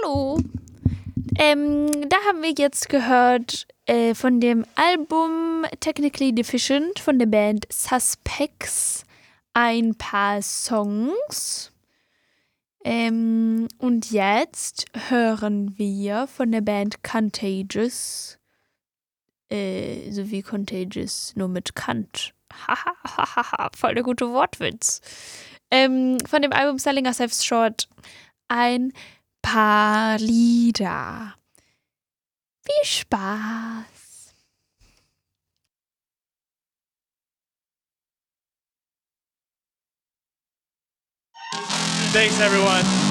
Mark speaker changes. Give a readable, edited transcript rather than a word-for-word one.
Speaker 1: Hallo. Da haben wir jetzt gehört von dem Album Technically Deficient von der Band Suspects ein paar Songs. Und jetzt hören wir von der Band Contagious, so wie Contagious, nur mit Kant. Hahaha, voll der gute Wortwitz. Von dem Album Selling Ourselves Short ein paar Lieder. Viel Spaß!
Speaker 2: Thanks, everyone.